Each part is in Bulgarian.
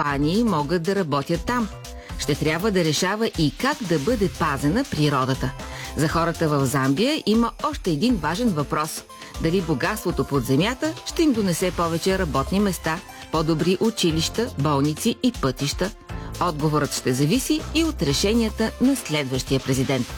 компании могат да работят там. Ще трябва да решава и как да бъде пазена природата. За хората в Замбия има още един важен въпрос. Дали богатството под земята ще им донесе повече работни места, по-добри училища, болници и пътища? Отговорът ще зависи и от решенията на следващия президент.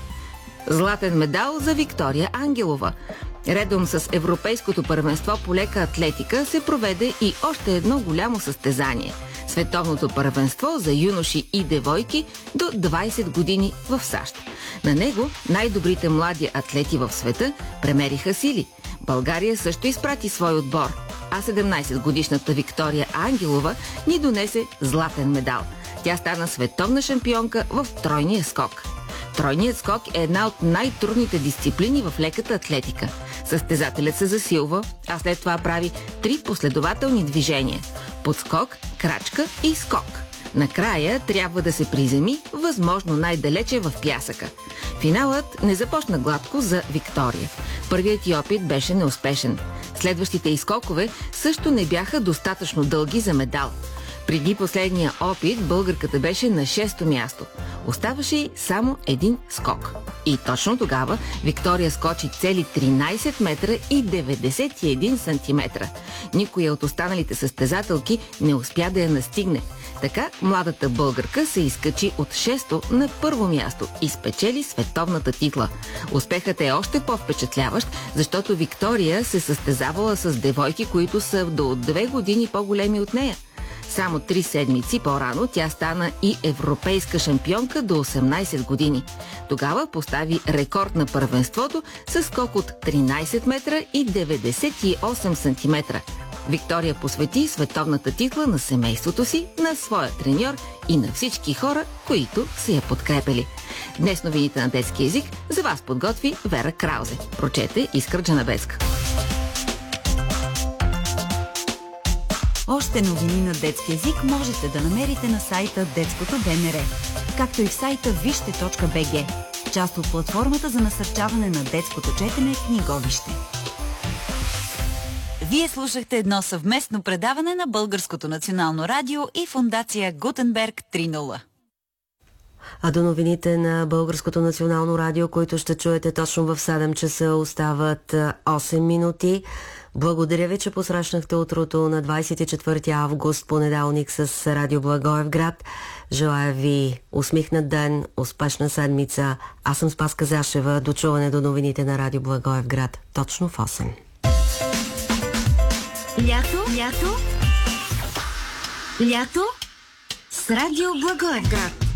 Златен медал за Виктория Ангелова. Редом с Европейското първенство по лека атлетика се проведе и още едно голямо състезание – Световното първенство за юноши и девойки до 20 години в САЩ. На него най-добрите млади атлети в света премериха сили. България също изпрати свой отбор, а 17-годишната Виктория Ангелова ни донесе златен медал. Тя стана световна шампионка в тройния скок. Тройният скок е една от най-трудните дисциплини в леката атлетика. Състезателят се засилва, а след това прави 3 последователни движения – подскок, крачка и скок. Накрая трябва да се приземи възможно най-далече в пясъка. Финалът не започна гладко за Виктория. Първият й опит беше неуспешен. Следващите изскокове също не бяха достатъчно дълги за медал. Преди последния опит българката беше на 6-то място. Оставаше й само един скок. И точно тогава Виктория скочи цели 13 метра и 91 сантиметра. Никоя от останалите състезателки не успя да я настигне. Така младата българка се изкачи от 6-то на първо място и спечели световната титла. Успехът е още по-впечатляващ, защото Виктория се състезавала с девойки, които са до 2 години по-големи от нея. Само 3 седмици по-рано тя стана и европейска шампионка до 18 години. Тогава постави рекорд на първенството с скок от 13 метра и 98 сантиметра. Виктория посвети световната титла на семейството си, на своя треньор и на всички хора, които са я подкрепили. Днес новините на детски език за вас подготви Вера Краузе. Прочете Искра Джанабецка. Още новини на детски език можете да намерите на сайта Детското БНР, както и в сайта вижте.бг, част от платформата за насърчаване на детското четене Книговище. Вие слушахте едно съвместно предаване на Българското национално радио и фондация Гутенберг 3.0. А до новините на Българското национално радио, които ще чуете точно в 7 часа, остават 8 минути. Благодаря ви, че посрещнахте утрото на 24 август, понеделник, с Радио Благоевград. Желая ви усмихнат ден, успешна седмица. Аз съм Спаска Зашева. До чуване до новините на Радио Благоевград точно в 8. Лято с Радио Благоевград.